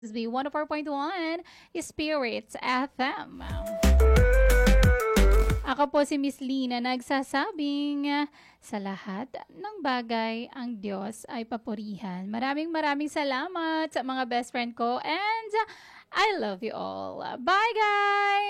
This be 104.1 Spirits FM. Ako po si Miss Lina nagsasabing sa lahat ng bagay ang Diyos ay papurihan. Maraming salamat sa mga best friend ko and I love you all. Bye guys!